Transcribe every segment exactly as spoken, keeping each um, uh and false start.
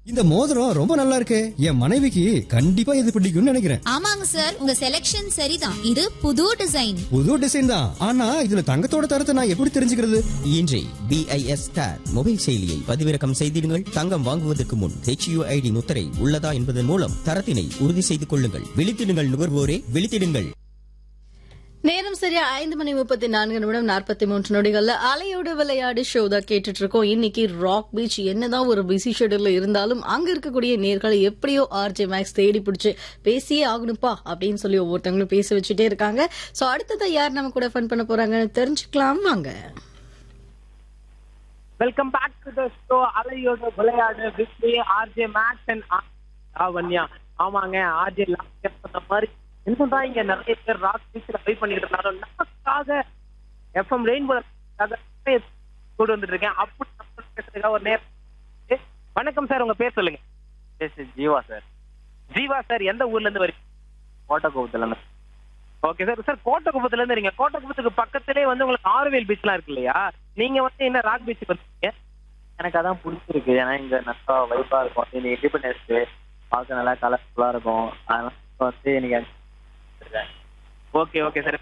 இந்த மோதிரம் ரொம்ப நல்லா இருக்கே, என் மனைவிக்கு கண்டிப்பா இது பிடிக்கும்னு நினைக்கிறேன். ஆமாங்க சார், உங்க செலக்ஷன் சரிதான். இது புது டிசைன். புது டிசைன் தான், ஆனா இதுல தங்கத்தோட தரத்தை நான் எப்படி தெரிஞ்சுக்கிறது? இன்றே பிஐஎஸ் ஸ்டார் மொபைல் செயலியை பதிவிறக்கம் செய்திடுங்கள். தங்கம் வாங்குவதற்கு முன் ஹெச்யூஐடி முத்திரை உள்ளதா என்பதன் மூலம் தரத்தினை உறுதி செய்து கொள்ளுங்கள். விழித்திடுங்கள் நுகர்வோரே, விழித்திடுங்கள். நேரம் சரியா ஐந்து மணி முப்பத்தி நான்கு நிமிடம் நாற்பத்தி மூன்று நொடிகள்ல அலையோடு விளையாடு ஷோ தான் கேட்டுட்டு இருக்கோம். இன்னைக்கு ராக் பீச் என்னதான் ஒரு பிஸி ஷெட்யூல்ல இருந்தாலும் அங்க இருக்கக்கூடிய நேர்களை எப்படியோ ஆர்ஜே மேக்ஸ் தேடி பிடிச்சு பேசியே ஆகணும்பா அப்படின்னு சொல்லி ஒவ்வொருத்தவங்களும் பேச வச்சுட்டே இருக்காங்க. சோ அடுத்ததான் யார் நம்ம கூட ஃபன் பண்ண போறாங்கன்னு தெரிஞ்சுக்கலாம் வாங்க. Welcome back to the show அலையோடு விளையாடு with RJ maths and Lavanya. ஆமாங்க, ஆர்ஜே லாவண்யா சொன்ன மாதிரி என்னதான் இங்க நிறைய பேர் ராக் பீச்ல ட்ரை பண்ணிட்டு இருந்தாலும் நமக்காக எஃப்எம் ரெயின்போ கூட வந்துட்டு இருக்கேன். அப்படி பேசுறதுக்காக ஒரு நேரம். வணக்கம் சார், உங்க பேர் சொல்லுங்க. ஜீவா சார். ஜீவா சார், எந்த ஊர்ல இருந்து வரீங்க? கோட்டக்குப்பத்துல இருந்து. Okay sir. சார் கோட்டக்குப்பத்துல இருந்து இருக்கீங்க. கோட்டக்குப்பத்துக்கு பக்கத்திலே வந்து உங்களுக்கு ஆறுவேல் பீச் எல்லாம் இருக்கு இல்லையா? நீங்க வந்து என்ன ராக் பீச்சுக்கு வந்தீங்க? எனக்கு அதான் பிடிச்சிருக்கு. ஏன்னா இங்க நல்லா வைப்பா இருக்கும். இந்த இண்டிபெண்டன்ஸ் பார்க்க நல்லா கலர்ஃபுல்லா இருக்கும். அதனால வந்து எனக்கு ஓகே ஓகே சார்.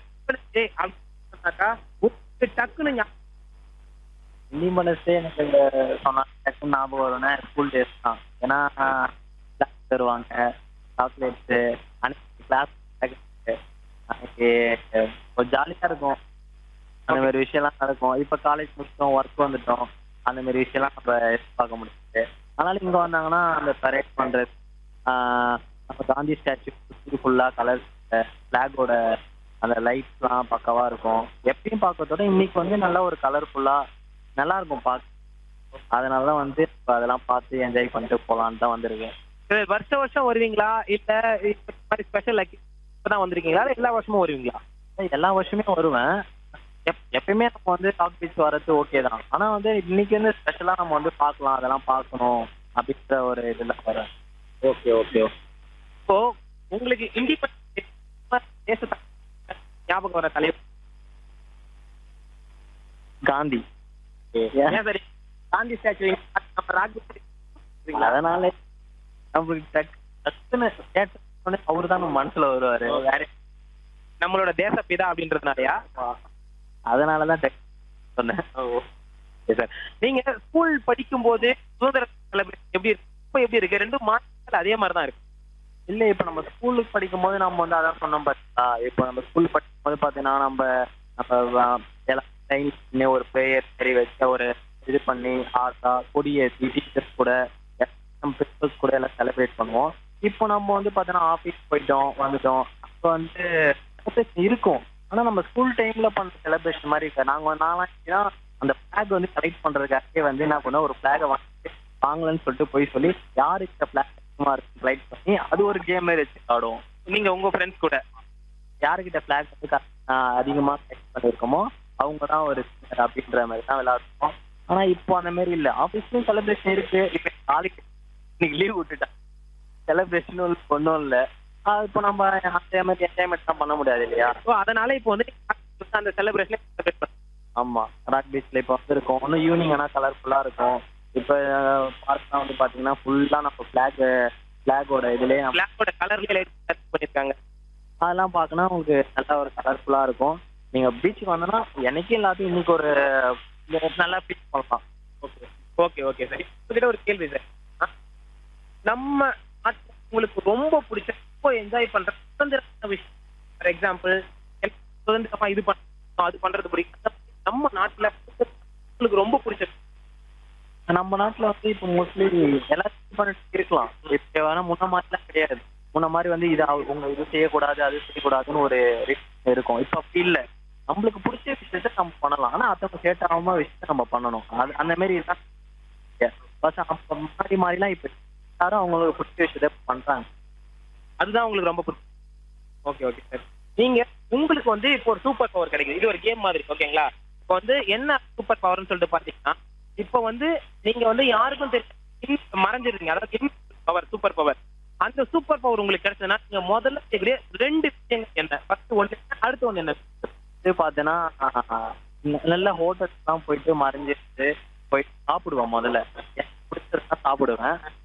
டக்குன்னு இண்டிபெண்டன்ஸ் டே எனக்கு சொன்னா டக்குன்னு ஞாபகம் வரும்னா ஸ்கூல் டேஸ் தான். ஏன்னா கிளாஸ் தருவாங்க, சாக்லேட்ஸு, அன்னைக்கு கிளாஸ் அன்னைக்கு ஒரு ஜாலியா இருக்கும். அந்த மாதிரி விஷயம்லாம் நடக்கும். இப்ப காலேஜ் முடிச்சோம், ஒர்க் வந்துட்டோம், அந்த மாதிரி விஷயம்லாம் நம்ம எதிர்பார்க்க முடியாது. அதனால இங்க வந்தாங்கன்னா அந்த பரேட் பண்றது, நம்ம காந்தி ஸ்டாச்சு ஃபுல்லா கலர் பிளாகோட அந்த லைட்ஸ்லாம் பக்கவா இருக்கும். எப்பயும் பார்க்கறதோட இன்னைக்கு வந்து நல்லா ஒரு கலர்ஃபுல்லா நல்லா இருக்கும் பார்க்க. அதனாலதான் வந்து அதெல்லாம் பார்த்து என்ஜாய் பண்ணிட்டு போலான்னு தான் வந்திருக்கேன். வருஷம் வருஷம் வருவீங்களா இல்ல மாதிரி ஸ்பெஷல் இப்பதான் வந்திருக்கீங்களா எல்லா வருஷமும் வருவீங்களா? எல்லா வருஷமே வருவேன். எப்பயுமே நம்ம வந்து ராக் பீச் வர்றது ஓகே தான். ஆனா வந்து இன்னைக்கு வந்து ஸ்பெஷலா நம்ம வந்து பார்க்கலாம், அதெல்லாம் பார்க்கணும் அப்படின்ற ஒரு இதுல வரேன். Okay okay. இப்போ உங்களுக்கு இண்டிபெண்டன்ஸ் தேச ஞாபகம் வர தலைவர் காந்தி. காந்தி ஸ்டாச்சு அதனால அவரு தான் மனசுல வருவாரு. வேற நம்மளோட தேசப்பிதா அப்படின்றதுனாலயா? அதனாலதான் சொன்னேன். சார், நீங்க ஸ்கூல் படிக்கும் போது சுதந்திர செலிப்ரேஷன் எப்படி இருக்கு, இப்ப எப்படி இருக்கு? ரெண்டும் மாநிலங்கள் அதே மாதிரிதான் இருக்கு. இல்ல இப்ப நம்ம ஸ்கூலுக்கு படிக்கும் போது நம்ம வந்து அதான் சொன்னோம் பார்த்தா, இப்போ நம்ம ஸ்கூல் படிக்கும் போது பாத்தீங்கன்னா நம்ம நம்ம ஒரு ப்ரேயர் சரி வச்ச ஒரு இது பண்ணி ஆர்டா கொடியேற்றி டீச்சர்ஸ் கூட பிரின்சிபல்ஸ் கூட எல்லாம் செலிப்ரேட் பண்ணுவோம். இப்போ நம்ம வந்து பாத்தீங்கன்னா ஆபீஸ் போயிட்டோம் வந்துட்டோம். அப்போ வந்து செலிப்ரேஷன் இருக்கும். ஆனா நம்ம ஸ்கூல் டைம்ல பண்ண செலிப்ரேஷன் மாதிரி இருக்க. நாங்க நான்லாம் அந்த பிளாக் வந்து கலெக்ட் பண்றதுக்காகவே வந்து என்ன பண்ணோம், ஒரு பிளாகை வாங்கி வாங்கலன்னு சொல்லிட்டு போய் சொல்லி யாரு இந்த பிளாக் லைட் பண்ணி அது ஒரு கேம் மாதிரி வச்சு ஆடுவோம். நீங்க உங்க ஃப்ரெண்ட்ஸ் கூட யாருக்கிட்ட பிளாக் வந்து அதிகமா செலக்ட் பண்ணிருக்கோமோ அவங்க தான் ஒரு அப்படின்ற மாதிரி தான் விளையாடுவோம். ஆனா இப்போ அந்த மாதிரி இல்ல. ஆபீஸ்லயும் செலிப்ரேஷன் இருக்கு. இப்ப நாளைக்கு இன்னைக்கு லீவ் விட்டுட்டேன், செலிப்ரேஷனும் ஒன்றும் இல்ல. இப்போ நம்ம அதே மாதிரி என்ஜாய்மெண்ட் தான் பண்ண முடியாது இல்லையா? அதனால இப்போ வந்து அந்த செலிப்ரேஷன். ஆமா, ராக் பீச்ல இப்போ வந்து இருக்கும். ஒன்னும் ஈவினிங் ஆனா கலர்ஃபுல்லா இருக்கும். இப்ப பார்க்லாம் வந்து பாத்தீங்கன்னா ஃபுல்லா நம்ம பிளாக் பிளாகோட இதுலயே பிளாகோட கலர்ல பண்ணிருக்காங்க. அதெல்லாம் பார்க்கணும் உங்களுக்கு நல்லா ஒரு கலர்ஃபுல்லா இருக்கும். நீங்க பீச்சுக்கு வந்தோன்னா என்னைக்கும் எல்லாத்தையும் இன்னைக்கு ஒரு நல்லா பீச் பண்ணலாம். Okay okay okay sir. உங்ககிட்ட ஒரு கேள்வி சார். நம்ம உங்களுக்கு ரொம்ப பிடிச்ச ரொம்ப என்ஜாய் பண்ற சுதந்திர விஷயம், ஃபார் எக்ஸாம்பிள் சுதந்திரமா இது பண்ண அது பண்றது பிடிக்கும். நம்ம நாட்டுல உங்களுக்கு ரொம்ப பிடிச்ச நம்ம நாட்டுல வந்து இப்போ மோஸ்ட்லி எல்லாத்தையும் இருக்கலாம். இப்ப வேணா முன்ன மாதிரிலாம் கிடையாது. முன்ன மாதிரி வந்து இது உங்க இது செய்யக்கூடாது அது செய்யக்கூடாதுன்னு ஒரு இருக்கும். இப்ப அப்படி இல்லை. நம்மளுக்கு பிடிச்ச விஷயத்த நம்ம பண்ணலாம். ஆனா அத்தவங்க கேட்டாம விஷயத்த நம்ம பண்ணணும். அது அந்த மாதிரி மாறி மாறிலாம் இப்ப எல்லாரும் அவங்களுக்கு பிடிச்ச விஷயத்த பண்றாங்க. அதுதான் உங்களுக்கு ரொம்ப பிடிக்கும். Okay okay sir. நீங்க உங்களுக்கு வந்து இப்போ ஒரு சூப்பர் பவர் கிடைக்குது. இது ஒரு கேம் மாதிரி ஓகேங்களா? இப்போ வந்து என்ன சூப்பர் பவர்னு சொல்லிட்டு பாத்தீங்கன்னா, இப்ப வந்து நீங்க வந்து யாருக்கும் தெரியும் மறைஞ்சிருக்கீங்க, அதாவது பவர் சூப்பர் பவர். அந்த சூப்பர் பவர் உங்களுக்கு கிடைச்சதுன்னா நீங்க முதல்ல செய்யக்கூடிய ரெண்டு விஷயங்கள் என்ன? ஃபர்ஸ்ட் ஒண்ணு, அடுத்து ஒண்ணு என்ன? இது பாத்தீங்கன்னா நல்ல ஹோட்டல்ஸ் எல்லாம் போயிட்டு மறைஞ்சிட்டு போயிட்டு சாப்பிடுவேன். முதல்ல பிடிச்சிருந்தா சாப்பிடுவேன்.